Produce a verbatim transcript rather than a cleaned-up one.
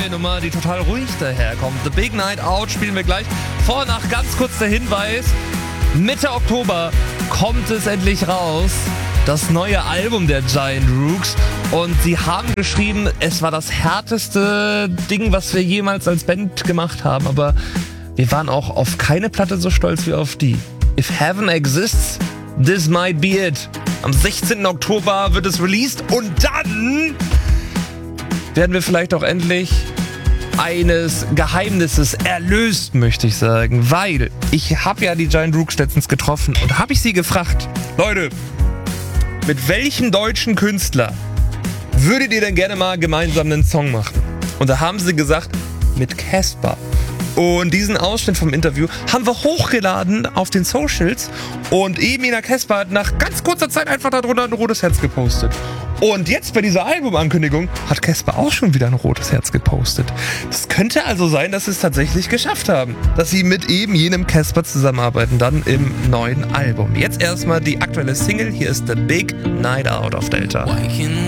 Nummer, die total ruhig daherkommt. The Big Night Out spielen wir gleich. Vorher nach ganz kurz der Hinweis. Mitte Oktober kommt es endlich raus. Das neue Album der Giant Rooks. Und sie haben geschrieben, es war das härteste Ding, was wir jemals als Band gemacht haben. Aber wir waren auch auf keine Platte so stolz wie auf die. If Heaven Exists, this might be it. Am sechzehnten Oktober wird es released und dann werden wir vielleicht auch endlich eines Geheimnisses erlöst, möchte ich sagen. Weil ich habe ja die Giant Rooks letztens getroffen und habe ich sie gefragt, Leute, mit welchem deutschen Künstler würdet ihr denn gerne mal gemeinsam einen Song machen? Und da haben sie gesagt, mit Caspar. Und diesen Ausschnitt vom Interview haben wir hochgeladen auf den Socials und Emina Caspar hat nach ganz kurzer Zeit einfach darunter ein rotes Herz gepostet. Und jetzt bei dieser Albumankündigung hat Caspar auch schon wieder ein rotes Herz gepostet. Das könnte also sein, dass sie es tatsächlich geschafft haben, dass sie mit eben jenem Caspar zusammenarbeiten, dann im neuen Album. Jetzt erstmal die aktuelle Single, hier ist The Big Night Out auf Delta. Why can